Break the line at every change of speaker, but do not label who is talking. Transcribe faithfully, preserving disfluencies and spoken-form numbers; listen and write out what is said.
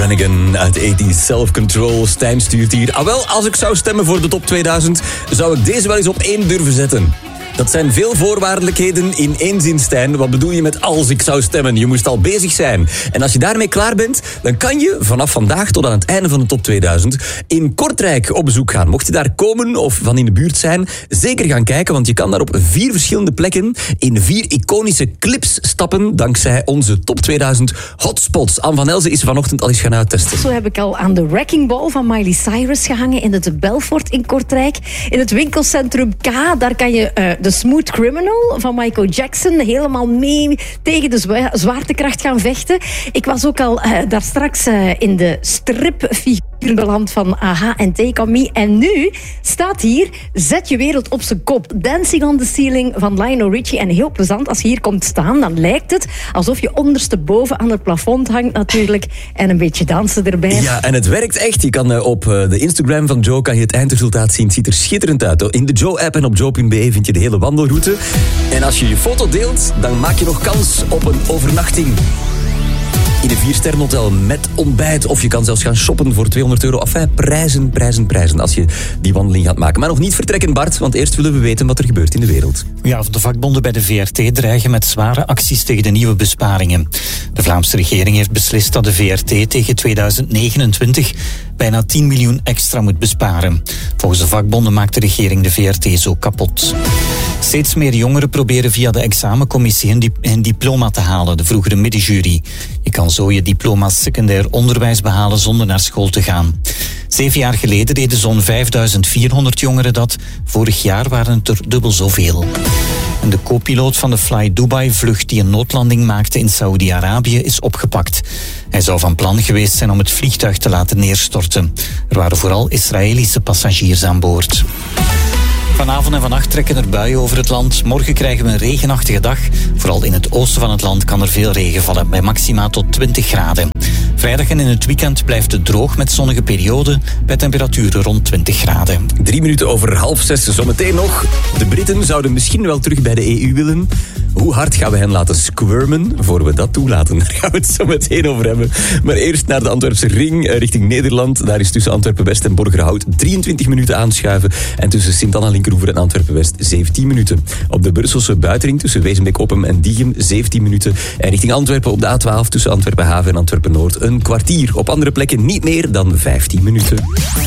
Brannigan uit eighties Self-Control. Stijn stuurt hier. Ah wel, als ik zou stemmen voor de top tweeduizend, zou ik deze wel eens op één durven zetten. Dat zijn veel voorwaardelijkheden in één zin, Stijn. Wat bedoel je met als ik zou stemmen? Je moest al bezig zijn. En als je daarmee klaar bent, dan kan je vanaf vandaag tot aan het einde van de top tweeduizend in Kortrijk op bezoek gaan. Mocht je daar komen of van in de buurt zijn, zeker gaan kijken, want je kan daar op vier verschillende plekken in vier iconische clips stappen dankzij onze top tweeduizend hotspots. Anne van Elzen is vanochtend al eens gaan uittesten.
Zo heb ik al aan de Wrecking Ball van Miley Cyrus gehangen in het Belfort in Kortrijk. In het winkelcentrum K, daar kan je uh, de Smooth Criminal van Michael Jackson helemaal mee tegen de zwa- zwaartekracht gaan vechten. Ik was ook al uh, daar straks uh, in de stripfiguur beland van Aha en Take On Me. En nu staat hier Zet je wereld op zijn kop. Dancing on the Ceiling van Lionel Richie. En heel plezant, als je hier komt staan, dan lijkt het alsof je ondersteboven aan het plafond hangt natuurlijk. En een beetje dansen erbij.
Ja, en het werkt echt. Je kan uh, op uh, de Instagram van Joe kan je het eindresultaat zien. Het ziet er schitterend uit. In de Joe-app en op joe punt b e vind je de hele wandelroute. En als je je foto deelt, dan maak je nog kans op een overnachting in een viersterrenhotel met ontbijt. Of je kan zelfs gaan shoppen voor tweehonderd euro. Enfin, prijzen, prijzen, prijzen als je die wandeling gaat maken. Maar nog niet vertrekken, Bart, want eerst willen we weten wat er gebeurt in de wereld.
Ja, de vakbonden bij de V R T dreigen met zware acties tegen de nieuwe besparingen. De Vlaamse regering heeft beslist dat de V R T tegen tweeduizend negenentwintig bijna tien miljoen extra moet besparen. Volgens de vakbonden maakt de regering de V R T zo kapot. Steeds meer jongeren proberen via de examencommissie hun, dip- hun diploma te halen, de vroegere middenjury. Je kan zo je diploma secundair onderwijs behalen zonder naar school te gaan. Zeven jaar geleden deden zo'n vijfduizend vierhonderd jongeren dat. Vorig jaar waren het er dubbel zoveel. En de co-piloot van de Fly Dubai-vlucht die een noodlanding maakte in Saoedi-Arabië is opgepakt. Hij zou van plan geweest zijn om het vliegtuig te laten neerstorten. Er waren vooral Israëlische passagiers aan boord. Vanavond en vannacht trekken er buien over het land. Morgen krijgen we een regenachtige dag. Vooral in het oosten van het land kan er veel regen vallen, bij maxima tot twintig graden. Vrijdag en in het weekend blijft het droog met zonnige perioden, bij temperaturen rond twintig graden.
Drie minuten over half zes. Zometeen nog. De Britten zouden misschien wel terug bij de E U willen. Hoe hard gaan we hen laten squirmen voor we dat toelaten? Daar gaan we het zo meteen over hebben. Maar eerst naar de Antwerpse ring richting Nederland. Daar is tussen Antwerpen-West en Borgerhout drieëntwintig minuten aanschuiven. En tussen Sint-Anna-Linkeroever en Antwerpen-West zeventien minuten. Op de Brusselse buitenring tussen Wezenbeek-Oppem en Diegem zeventien minuten. En richting Antwerpen op de A twaalf tussen Antwerpen-Haven en Antwerpen-Noord een kwartier. Op andere plekken niet meer dan vijftien minuten.